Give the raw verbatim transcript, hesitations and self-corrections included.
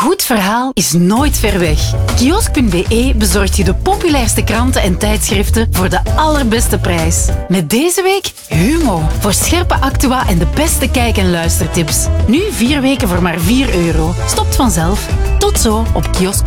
goed verhaal is nooit ver weg. Kiosk punt be bezorgt je de populairste kranten en tijdschriften voor de allerbeste prijs. Met deze week Humo, voor scherpe actua en de beste kijk- en luistertips. Nu vier weken voor maar vier euro. Stopt vanzelf. Tot zo op kiosk.